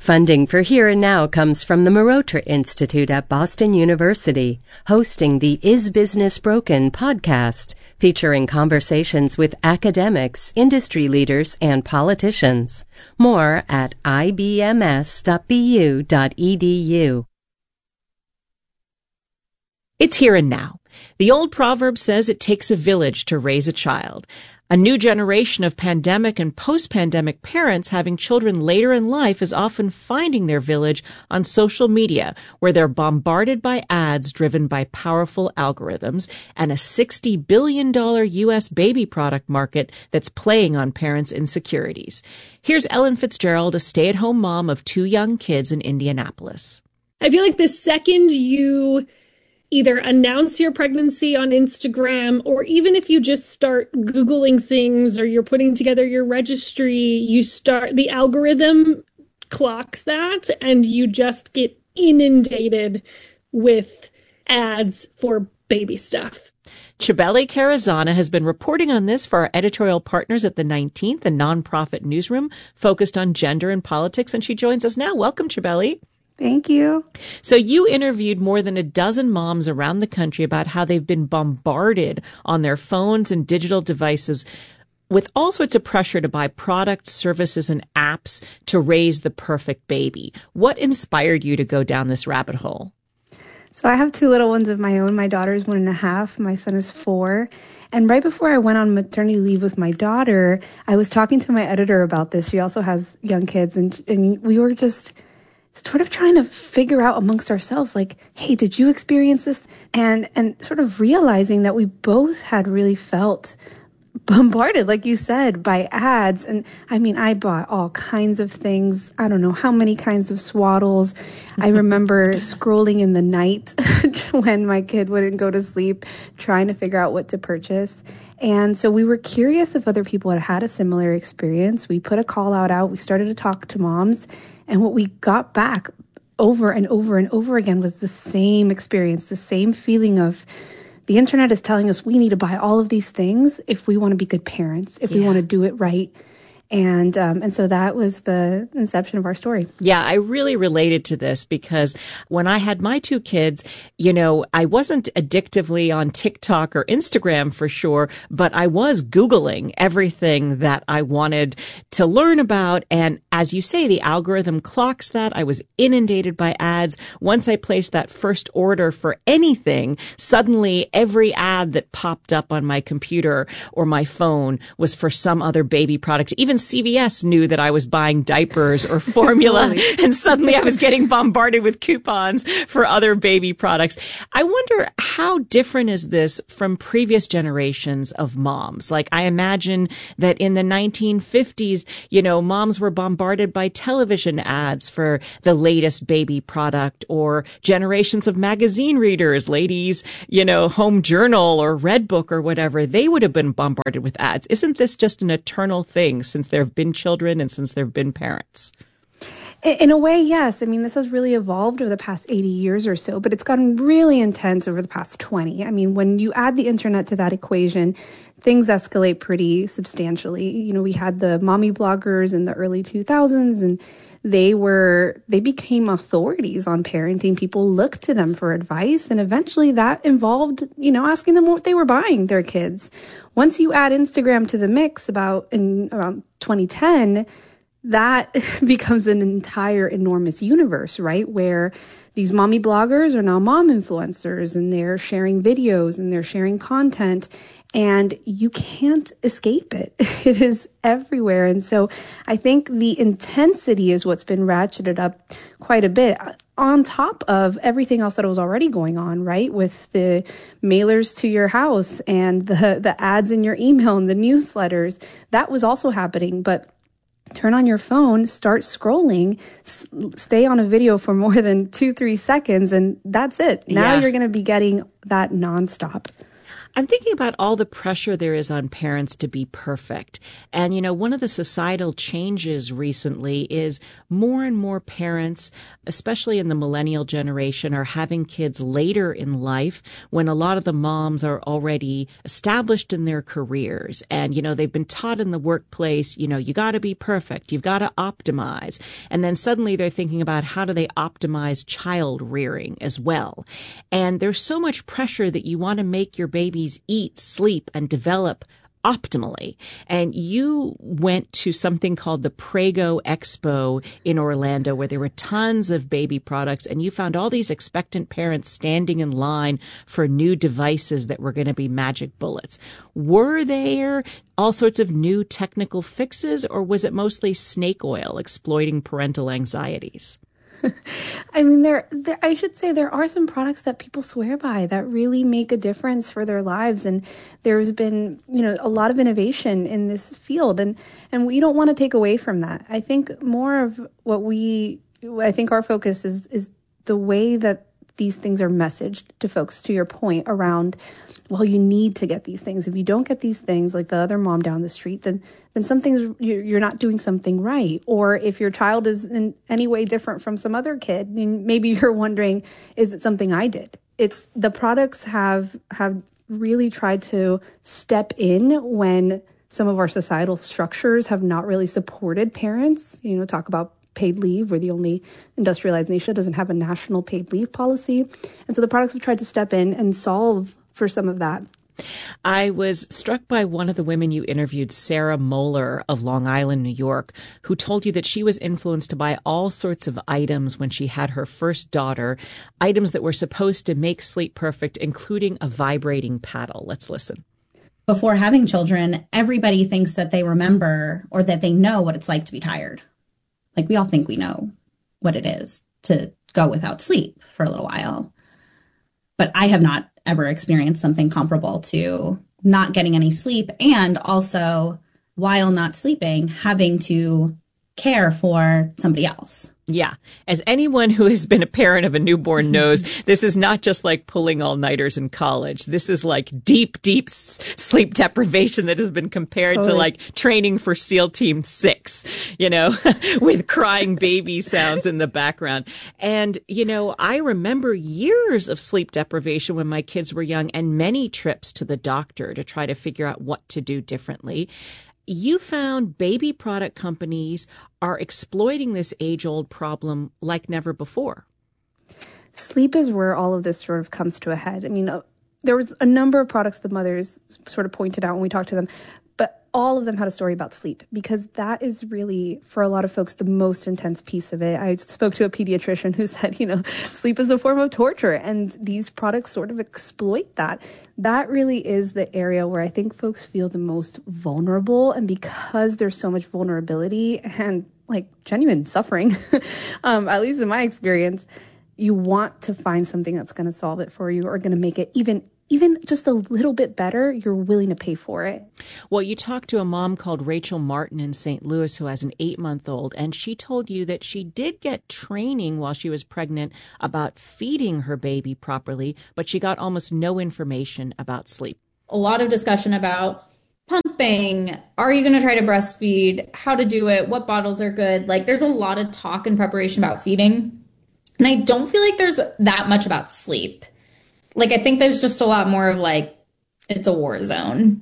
Funding for Here and Now comes from the Marotra Institute at Boston University, hosting the Is Business Broken podcast, featuring conversations with academics, industry leaders, and politicians. More at ibms.bu.edu. It's Here and Now. The old proverb says it takes a village to raise a child. A new generation of pandemic and post-pandemic parents having children later in life is often finding their village on social media, where they're bombarded by ads driven by powerful algorithms and a $60 billion U.S. baby product market that's playing on parents' insecurities. Here's Ellen Fitzgerald, a stay-at-home mom of 2 young kids in Indianapolis. I feel like the second you either announce your pregnancy on Instagram, or even if you just start Googling things or you're putting together your registry, the algorithm clocks that and you just get inundated with ads for baby stuff. Cibele Carazana has been reporting on this for our editorial partners at the 19th, a nonprofit newsroom focused on gender and politics, and she joins us now. Welcome, Cibele. Thank you. So you interviewed more than a dozen moms around the country about how they've been bombarded on their phones and digital devices with all sorts of pressure to buy products, services, and apps to raise the perfect baby. What inspired you to go down this rabbit hole? So I have 2 little ones of my own. My daughter is 1.5. My son is 4. And right before I went on maternity leave with my daughter, I was talking to my editor about this. She also has young kids, and we were just sort of trying to figure out amongst ourselves, like, hey, did you experience this? And sort of realizing that we both had really felt bombarded, like you said, by ads. And I mean, I bought all kinds of things. I don't know how many kinds of swaddles. I remember scrolling in the night when my kid wouldn't go to sleep, trying to figure out what to purchase. And so we were curious if other people had a similar experience. We put a call out. We started to talk to moms. And what we got back over and over and over again was the same experience, the same feeling of the internet is telling us we need to buy all of these things if we want to be good parents, if we want to do it right. And so that was the inception of our story. Yeah, I really related to this because when I had my 2 kids, I wasn't addictively on TikTok or Instagram for sure, but I was Googling everything that I wanted to learn about. And as you say, the algorithm clocks that. I was inundated by ads. Once I placed that first order for anything, suddenly every ad that popped up on my computer or my phone was for some other baby product. Even CVS knew that I was buying diapers or formula, and suddenly I was getting bombarded with coupons for other baby products. I wonder, how different is this from previous generations of moms? Like, I imagine that in the 1950s, moms were bombarded by television ads for the latest baby product, or generations of magazine readers, ladies, Home Journal or Redbook or whatever, they would have been bombarded with ads. Isn't this just an eternal thing since there have been children and since there have been parents? In a way, yes. I mean, this has really evolved over the past 80 years or so, but it's gotten really intense over the past 20. I mean, when you add the internet to that equation, things escalate pretty substantially. We had the mommy bloggers in the early 2000s, and they became authorities on parenting. People looked to them for advice, and eventually that involved, asking them what they were buying their kids. Once you add Instagram to the mix around 2010, that becomes an entire enormous universe, right? Where these mommy bloggers are now mom influencers, and they're sharing videos and they're sharing content, and you can't escape it. It is everywhere. And so I think the intensity is what's been ratcheted up quite a bit on top of everything else that was already going on, right? With the mailers to your house and the ads in your email and the newsletters. That was also happening. But turn on your phone, start scrolling, stay on a video for more than 2-3 seconds, and that's it. Now you're going to be getting that nonstop. I'm thinking about all the pressure there is on parents to be perfect. And, one of the societal changes recently is more and more parents, especially in the millennial generation, are having kids later in life when a lot of the moms are already established in their careers. And, they've been taught in the workplace, you got to be perfect. You've got to optimize. And then suddenly they're thinking about how do they optimize child rearing as well. And there's so much pressure that you want to make your babies eat, sleep, and develop optimally. And you went to something called the Prego Expo in Orlando, where there were tons of baby products, and you found all these expectant parents standing in line for new devices that were going to be magic bullets. Were there all sorts of new technical fixes, or was it mostly snake oil exploiting parental anxieties? I mean, I should say there are some products that people swear by that really make a difference for their lives. And there's been, a lot of innovation in this field. And we don't want to take away from that. I think more of I think our focus is the way that these things are messaged to folks, to your point around, well, you need to get these things. If you don't get these things, like the other mom down the street, then you're not doing something right. Or if your child is in any way different from some other kid, maybe you're wondering, is it something I did? It's the products have really tried to step in when some of our societal structures have not really supported parents. Talk about paid leave. We're the only industrialized nation that doesn't have a national paid leave policy. And so the products have tried to step in and solve for some of that. I was struck by one of the women you interviewed, Sarah Moeller of Long Island, New York, who told you that she was influenced to buy all sorts of items when she had her first daughter, items that were supposed to make sleep perfect, including a vibrating paddle. Let's listen. Before having children, everybody thinks that they remember or that they know what it's like to be tired. Like, we all think we know what it is to go without sleep for a little while. But I have not ever experienced something comparable to not getting any sleep, and also, while not sleeping, having to care for somebody else. Yeah. As anyone who has been a parent of a newborn knows, this is not just like pulling all-nighters in college. This is like deep, deep sleep deprivation that has been compared to like training for SEAL Team 6, with crying baby sounds in the background. And, I remember years of sleep deprivation when my kids were young and many trips to the doctor to try to figure out what to do differently. You found baby product companies are exploiting this age-old problem like never before. Sleep is where all of this sort of comes to a head. I mean, there was a number of products the mothers sort of pointed out when we talked to them, but all of them had a story about sleep, because that is really, for a lot of folks, the most intense piece of it. I spoke to a pediatrician who said, sleep is a form of torture, and these products sort of exploit that. That really is the area where I think folks feel the most vulnerable. And because there's so much vulnerability and like genuine suffering, at least in my experience, you want to find something that's going to solve it for you or going to make it even just a little bit better. You're willing to pay for it. Well, you talked to a mom called Rachel Martin in St. Louis who has an 8-month-old, and she told you that she did get training while she was pregnant about feeding her baby properly, but she got almost no information about sleep. A lot of discussion about pumping. Are you going to try to breastfeed? How to do it? What bottles are good? Like, there's a lot of talk and preparation about feeding. And I don't feel like there's that much about sleep. Like, I think there's just a lot more of like, it's a war zone,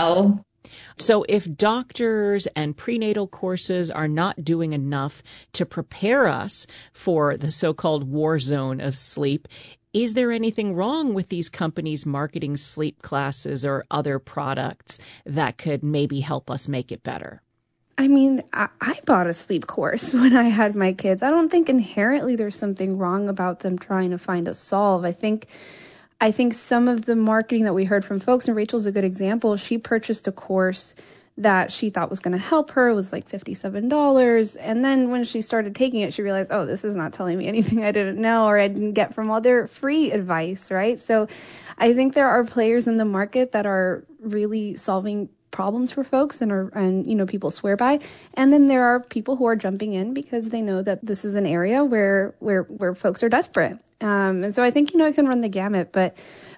So if doctors and prenatal courses are not doing enough to prepare us for the so-called war zone of sleep, is there anything wrong with these companies marketing sleep classes or other products that could maybe help us make it better? I mean, I bought a sleep course when I had my kids. I don't think inherently there's something wrong about them trying to find a solve. I think some of the marketing that we heard from folks, and Rachel's a good example, she purchased a course that she thought was going to help her. It was like $57. And then when she started taking it, she realized, oh, this is not telling me anything I didn't know or I didn't get from other free advice, right? So I think there are players in the market that are really solving problems for folks and people swear by. And then there are people who are jumping in because they know that this is an area where folks are desperate. And so I think, it can run the gamut, but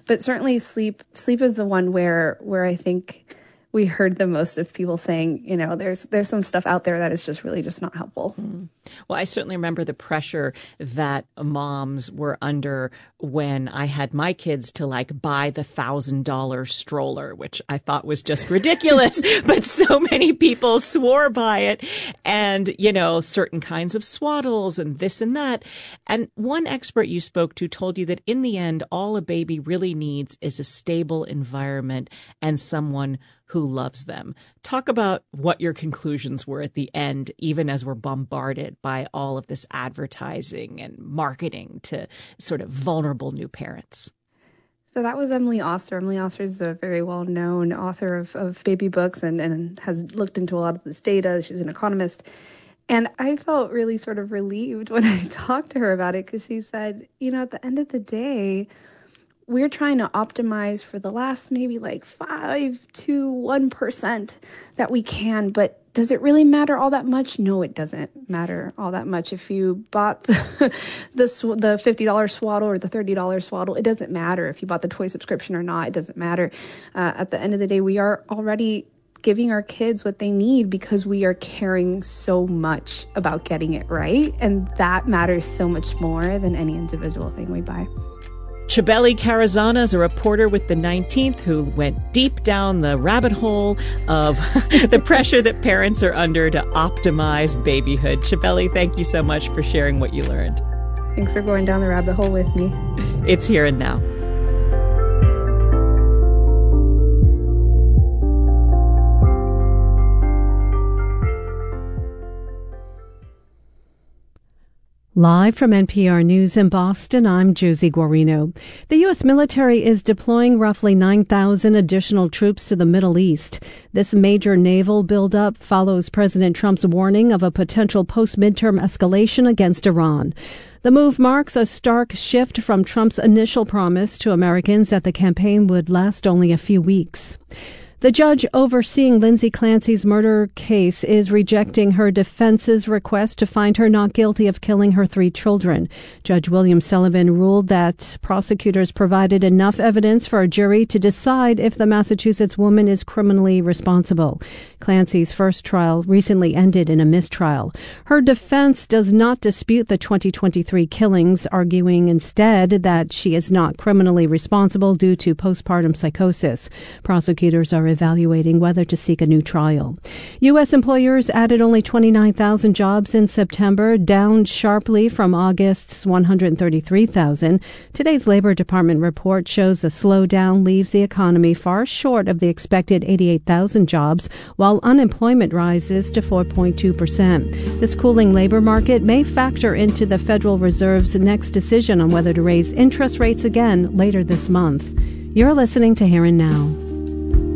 But certainly sleep is the one where I think we heard the most of people saying, there's some stuff out there that is just really just not helpful. Well, I certainly remember the pressure that moms were under when I had my kids to buy the $1,000 stroller, which I thought was just ridiculous, but so many people swore by it, and, certain kinds of swaddles and this and that. And one expert you spoke to told you that in the end, all a baby really needs is a stable environment and someone who loves them. Talk about what your conclusions were at the end, even as we're bombarded by all of this advertising and marketing to sort of vulnerable new parents. So that was Emily Oster. Emily Oster is a very well-known author of baby books and has looked into a lot of this data. She's an economist. And I felt really sort of relieved when I talked to her about it, because she said, at the end of the day, we're trying to optimize for the last maybe 5 to 1% that we can, but does it really matter all that much? No, it doesn't matter all that much. If you bought the $50 swaddle or the $30 swaddle, it doesn't matter. If you bought the toy subscription or not, it doesn't matter. At the end of the day, we are already giving our kids what they need because we are caring so much about getting it right. And that matters so much more than any individual thing we buy. Cibele Carazana is a reporter with the 19th who went deep down the rabbit hole of the pressure that parents are under to optimize babyhood. Cibele, thank you so much for sharing what you learned. Thanks for going down the rabbit hole with me. It's Here and Now. Live from NPR News in Boston, I'm Josie Guarino. The U.S. military is deploying roughly 9,000 additional troops to the Middle East. This major naval buildup follows President Trump's warning of a potential post-midterm escalation against Iran. The move marks a stark shift from Trump's initial promise to Americans that the campaign would last only a few weeks. The judge overseeing Lindsay Clancy's murder case is rejecting her defense's request to find her not guilty of killing her 3 children. Judge William Sullivan ruled that prosecutors provided enough evidence for a jury to decide if the Massachusetts woman is criminally responsible. Clancy's first trial recently ended in a mistrial. Her defense does not dispute the 2023 killings, arguing instead that she is not criminally responsible due to postpartum psychosis. Prosecutors are evaluating whether to seek a new trial. U.S. employers added only 29,000 jobs in September, down sharply from August's 133,000. Today's Labor Department report shows a slowdown leaves the economy far short of the expected 88,000 jobs, while unemployment rises to 4.2%. This cooling labor market may factor into the Federal Reserve's next decision on whether to raise interest rates again later this month. You're listening to Here and Now.